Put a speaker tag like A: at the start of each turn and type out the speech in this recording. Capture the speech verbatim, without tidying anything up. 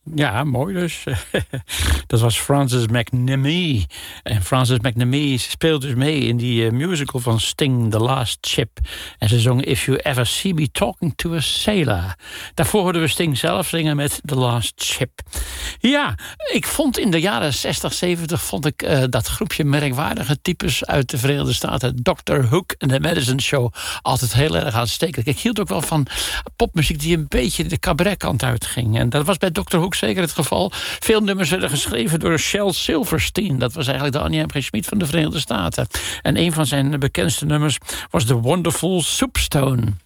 A: Ja, mooi dus. Dat was Frances McNamee. En Frances McNamee speelt dus mee in die uh, musical van Sting, The Last Ship. En ze zong If You Ever See Me Talking to a Sailor. Daarvoor hoorden we Sting zelf zingen met The Last Ship. Ja, ik vond in de jaren zestig, zeventig... vond ik uh, dat groepje merkwaardige types uit de Verenigde Staten... doctor Hook en The Medicine Show altijd heel erg aanstekelijk. Ik hield ook wel van popmuziek die een beetje de cabaretkant uitging. En dat was bij doctor Hook zeker het geval. Veel nummers werden geschreven door Shel Silverstein. Dat was eigenlijk de Annie M G. Schmid van de Verenigde Staten. En een van zijn bekendste nummers was The Wonderful Soapstone.